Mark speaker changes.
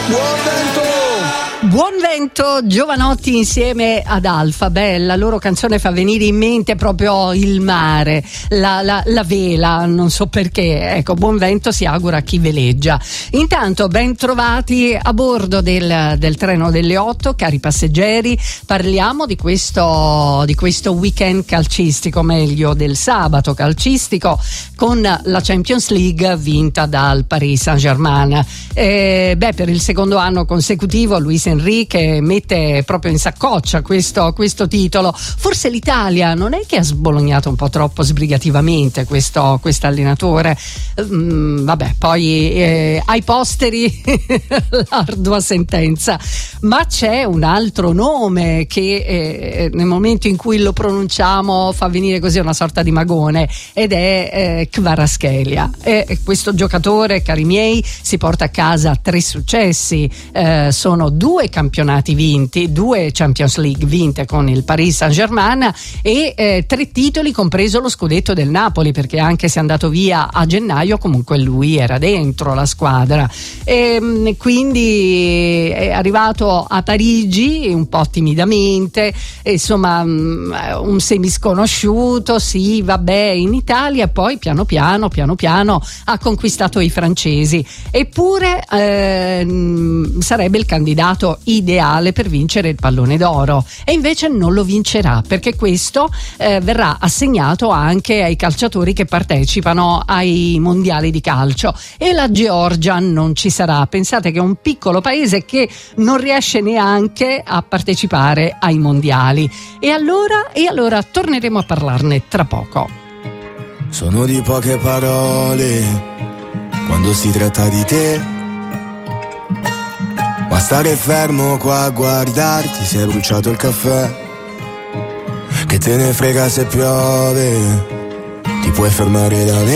Speaker 1: Buon vento, Giovanotti insieme ad Alfa. La loro canzone fa venire in mente proprio il mare, la vela, non so perché. Ecco, buon vento si augura a chi veleggia. Intanto ben trovati a bordo del treno delle 8, cari passeggeri. Parliamo di questo weekend calcistico, meglio del sabato calcistico, con la Champions League vinta dal Paris Saint-Germain. Per il secondo anno consecutivo Luis Enrique mette proprio in saccoccia questo titolo. Forse l'Italia non è che ha sbolognato un po' troppo sbrigativamente questo allenatore. Poi ai posteri l'ardua sentenza, ma c'è un altro nome che nel momento in cui lo pronunciamo fa venire così una sorta di magone, ed è Kvaratskhelia. Questo giocatore, cari miei, si porta a casa 3 successi, sono 2 campionati vinti, 2 Champions League vinte con il Paris Saint-Germain e 3 titoli, compreso lo scudetto del Napoli, perché anche se è andato via a gennaio comunque lui era dentro la squadra, e quindi è arrivato a Parigi un po' timidamente, insomma un semisconosciuto, sì vabbè, in Italia, e poi piano piano ha conquistato i francesi, eppure sarebbe il candidato ideale per vincere il pallone d'oro, e invece non lo vincerà, perché questo verrà assegnato anche ai calciatori che partecipano ai mondiali di calcio, e la Georgia non ci sarà. Pensate che è un piccolo paese che non riesce neanche a partecipare ai mondiali, e allora torneremo a parlarne tra poco.
Speaker 2: Sono di poche parole quando si tratta di te, ma stare fermo qua a guardarti, si è bruciato il caffè. Che te ne frega se piove, ti puoi fermare da me.